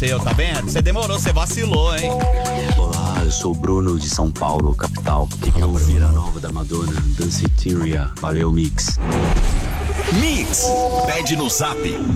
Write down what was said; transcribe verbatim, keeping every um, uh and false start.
seu, tá vendo? Você demorou, você vacilou, hein? Olá, eu sou o Bruno de São Paulo, capital. E eu Vira Nova da Madonna, Danceteria. Valeu, Mix. Mix, pede no Zap